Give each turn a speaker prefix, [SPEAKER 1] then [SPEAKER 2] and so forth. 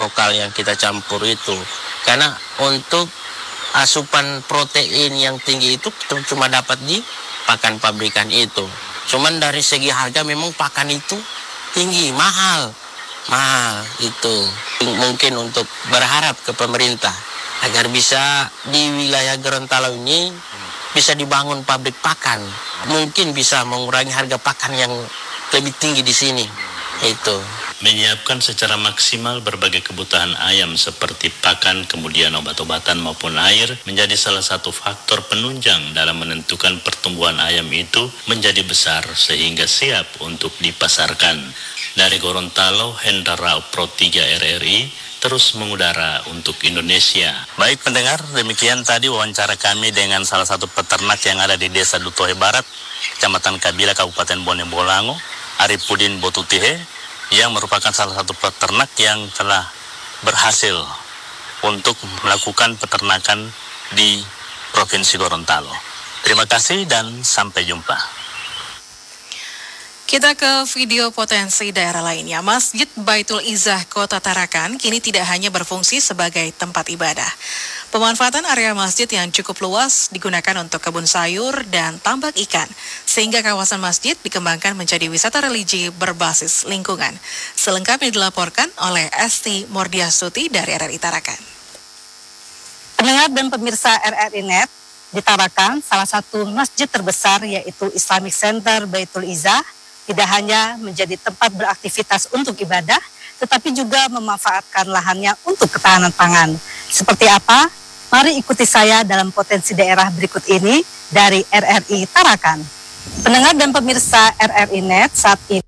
[SPEAKER 1] lokal yang kita campur itu. Karena untuk asupan protein yang tinggi itu cuma dapat di pakan pabrikan itu. Cuman dari segi harga memang pakan itu tinggi, mahal itu. Mungkin untuk berharap ke pemerintah agar bisa di wilayah Gorontalo ini bisa dibangun pabrik pakan. Mungkin bisa mengurangi harga pakan yang lebih tinggi di sini. Itu.
[SPEAKER 2] Menyiapkan secara maksimal berbagai kebutuhan ayam seperti pakan, kemudian obat-obatan maupun air menjadi salah satu faktor penunjang dalam menentukan pertumbuhan ayam itu menjadi besar sehingga siap untuk dipasarkan. Dari Gorontalo, Hendra Rao Pro 3 RRI terus mengudara untuk Indonesia. Baik pendengar, demikian tadi wawancara kami dengan salah satu peternak yang ada di Desa Dutohe Barat, Kecamatan Kabila, Kabupaten Bone Bolango, Arifudin Botutihe, yang merupakan salah satu peternak yang telah berhasil untuk melakukan peternakan di Provinsi Gorontalo. Terima kasih dan sampai jumpa.
[SPEAKER 3] Kita ke video potensi daerah lainnya. Masjid Baitul Izzah Kota Tarakan kini tidak hanya berfungsi sebagai tempat ibadah. Pemanfaatan area masjid yang cukup luas digunakan untuk kebun sayur dan tambak ikan, sehingga kawasan masjid dikembangkan menjadi wisata religi berbasis lingkungan. Selengkapnya dilaporkan oleh Esti Mordiasuti dari RRI Tarakan.
[SPEAKER 4] Pendengar dan pemirsa RRI Net, di Tarakan, salah satu masjid terbesar yaitu Islamic Center Baitul Izzah tidak hanya menjadi tempat beraktivitas untuk ibadah, tetapi juga memanfaatkan lahannya untuk ketahanan pangan. Seperti apa? Mari ikuti saya dalam potensi daerah berikut ini dari RRI Tarakan. Pendengar dan pemirsa RRI Net, saat ini